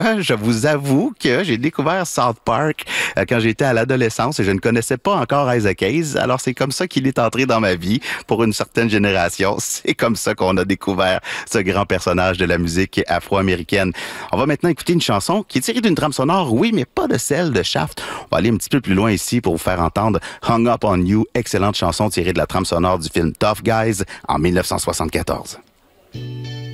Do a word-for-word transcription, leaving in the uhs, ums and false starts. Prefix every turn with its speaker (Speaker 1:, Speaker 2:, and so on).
Speaker 1: Je vous avoue que j'ai découvert South Park euh, quand j'étais à l'adolescence et je ne connaissais pas encore Isaac Hayes. Alors c'est comme ça qu'il est entré dans ma vie pour une certaine génération. C'est comme ça qu'on a découvert ce grand personnage de la musique afro-américaine. On va maintenant écouter une chanson qui est tirée d'une trame sonore, oui, mais pas de celle de Shaft. On va aller un petit peu plus loin ici pour vous faire entendre Hung Up on You, excellente chanson tirée de la trame sonore du film Tough Guys en mille neuf cent soixante-quatorze.